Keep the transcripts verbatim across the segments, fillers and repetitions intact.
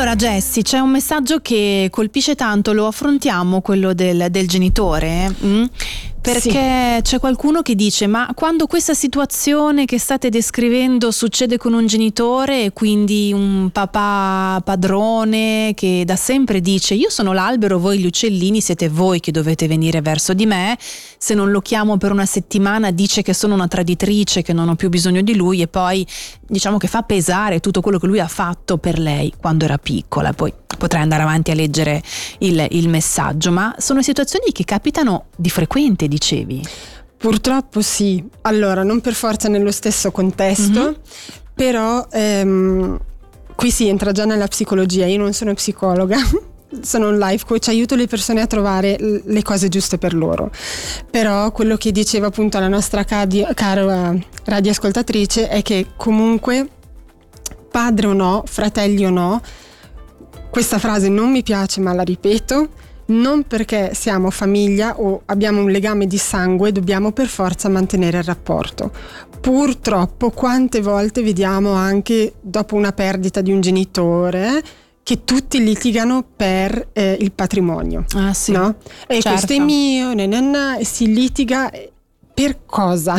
Allora Jessie, c'è un messaggio che colpisce tanto, lo affrontiamo, quello del, del genitore, mm? Perché sì. C'è qualcuno che dice: ma quando questa situazione che state descrivendo succede con un genitore, e quindi un papà padrone che da sempre dice io sono l'albero, voi gli uccellini, siete voi che dovete venire verso di me, se non lo chiamo per una settimana dice che sono una traditrice, che non ho più bisogno di lui, e poi diciamo che fa pesare tutto quello che lui ha fatto per lei quando era piccola. Poi potrei andare avanti a leggere il, il messaggio, ma sono situazioni che capitano di frequente, dicevi? Purtroppo sì. Allora, non per forza nello stesso contesto, mm-hmm. però ehm, qui si entra già nella psicologia. Io non sono psicologa, sono un life coach, aiuto le persone a trovare le cose giuste per loro. Però quello che diceva appunto la nostra cadi- cara radioascoltatrice è che comunque, padre o no, fratelli o no, questa frase non mi piace ma la ripeto, non perché siamo famiglia o abbiamo un legame di sangue dobbiamo per forza mantenere il rapporto. Purtroppo quante volte vediamo anche dopo una perdita di un genitore che tutti litigano per eh, il patrimonio, ah, sì. no? E certo. questo è mio, na, na, na, e si litiga per cosa?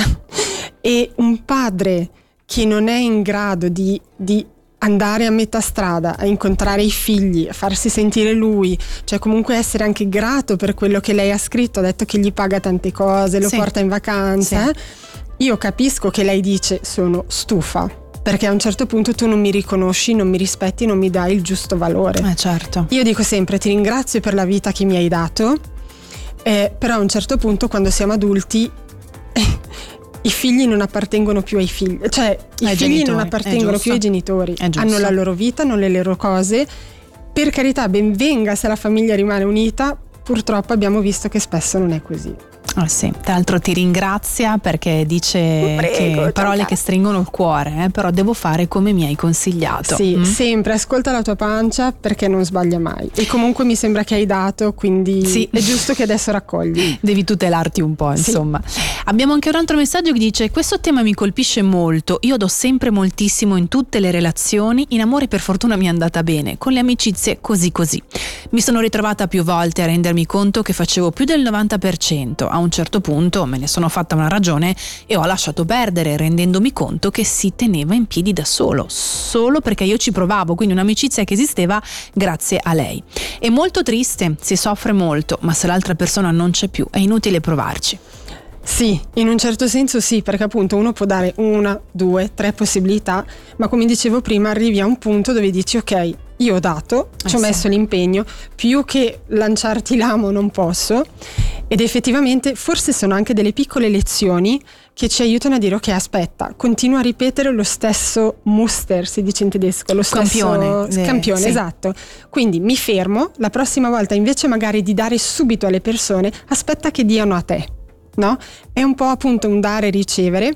E un padre che non è in grado di, di andare a metà strada, a incontrare i figli, a farsi sentire lui, cioè comunque essere anche grato per quello che lei ha scritto, ha detto che gli paga tante cose, lo sì. porta in vacanza. Sì. Io capisco che lei dice sono stufa, perché a un certo punto tu non mi riconosci, non mi rispetti, non mi dai il giusto valore. Eh certo. Io dico sempre ti ringrazio per la vita che mi hai dato, eh, però a un certo punto quando siamo adulti eh, i figli non appartengono più ai figli, cioè i ai figli genitori, non appartengono più ai genitori, hanno la loro vita, hanno le loro cose. Per carità, ben venga se la famiglia rimane unita, purtroppo abbiamo visto che spesso non è così. Ah sì, tra l'altro ti ringrazia perché dice Prego, che parole che stringono il cuore, eh, però devo fare come mi hai consigliato. Sì, mm? sempre ascolta la tua pancia perché non sbaglia mai. E comunque mi sembra che hai dato, quindi sì. è giusto che adesso raccogli. Devi tutelarti un po', insomma. Sì. Abbiamo anche un altro messaggio che dice: questo tema mi colpisce molto, io do sempre moltissimo in tutte le relazioni, in amore per fortuna mi è andata bene, con le amicizie così così. Mi sono ritrovata più volte a rendermi conto che facevo più del novanta per cento. A un certo punto me ne sono fatta una ragione e ho lasciato perdere, rendendomi conto che si teneva in piedi da solo, solo perché io ci provavo, quindi un'amicizia che esisteva grazie a lei. È molto triste, si soffre molto, ma se l'altra persona non c'è più è inutile provarci. Sì, in un certo senso sì, perché appunto uno può dare una, due, tre possibilità, ma come dicevo prima arrivi a un punto dove dici ok, io ho dato, ci ho eh messo sì. l'impegno, più che lanciarti l'amo non posso, ed effettivamente forse sono anche delle piccole lezioni che ci aiutano a dire ok, aspetta, continuo a ripetere lo stesso Muster, si dice in tedesco, lo campione, stesso eh, campione, sì. esatto. Quindi mi fermo, la prossima volta invece magari di dare subito alle persone, aspetta che diano a te. No? È un po' appunto un dare e ricevere,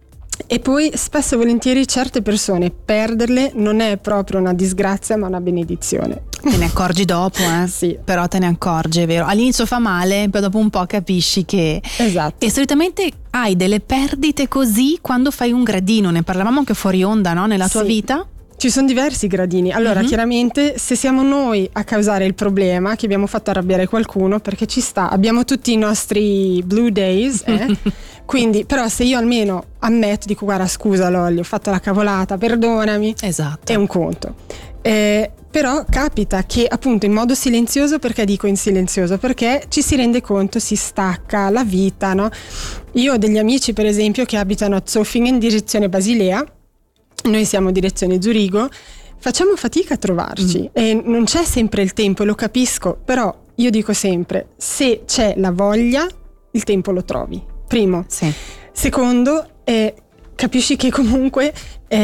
e poi spesso e volentieri certe persone perderle non è proprio una disgrazia ma una benedizione. Te ne accorgi dopo, eh? Sì. Però te ne accorgi, è vero. All'inizio fa male, poi dopo un po' capisci che... Esatto. E solitamente hai delle perdite così quando fai un gradino, ne parlavamo anche fuori onda, no? Nella tua sì. vita? Ci sono diversi gradini. Allora, mm-hmm. chiaramente, se siamo noi a causare il problema, che abbiamo fatto arrabbiare qualcuno, perché ci sta, abbiamo tutti i nostri blue days, eh? Quindi, però, se io almeno ammetto, dico, guarda, scusa Lolli, ho fatto la cavolata, perdonami, esatto. è un conto. Eh, però capita che appunto in modo silenzioso, perché dico in silenzioso? Perché ci si rende conto, si stacca la vita, no? Io ho degli amici, per esempio, che abitano a Zofingen, direzione Basilea. Noi siamo direzione Zurigo, facciamo fatica a trovarci mm. e non c'è sempre il tempo, lo capisco, però io dico sempre, se c'è la voglia, il tempo lo trovi, primo. Sì. Secondo, eh, capisci che comunque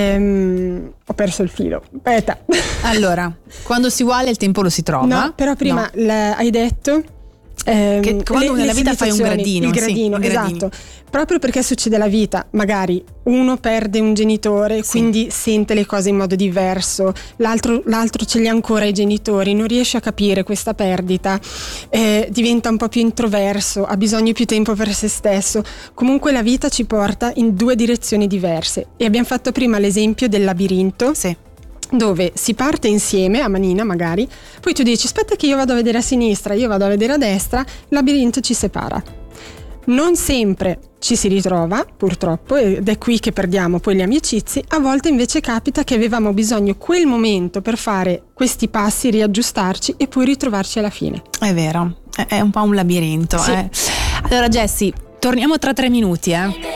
ehm, ho perso il filo. Aspetta. Allora, quando si vuole il tempo lo si trova. No, però prima no. la, hai detto... Ehm, che quando le, nella le vita fai un gradino, il gradino, sì, esatto, gradino. Proprio perché succede la vita, magari uno perde un genitore, sì. quindi sente le cose in modo diverso, l'altro, l'altro ce li ha ancora i genitori, non riesce a capire questa perdita, eh, diventa un po' più introverso, ha bisogno di più tempo per se stesso. Comunque la vita ci porta in due direzioni diverse, e abbiamo fatto prima l'esempio del labirinto. Sì. dove si parte insieme a manina magari, poi tu dici aspetta che io vado a vedere a sinistra, io vado a vedere a destra, il labirinto ci separa. Non sempre ci si ritrova, purtroppo, ed è qui che perdiamo poi le amicizie. A volte invece capita che avevamo bisogno quel momento per fare questi passi, riaggiustarci e poi ritrovarci alla fine. È vero, è un po' un labirinto. Sì. Eh. Allora Jessie, torniamo tra tre minuti, eh.